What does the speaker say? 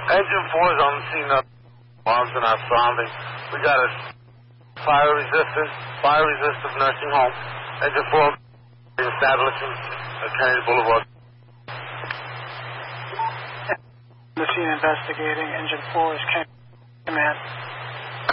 Engine 4 is on the scene of alarms and our surroundings. We got a fire-resistant nursing home. Engine 4 establishing Kennedy Boulevard. The scene investigating. Engine 4 is Kennedy. Command.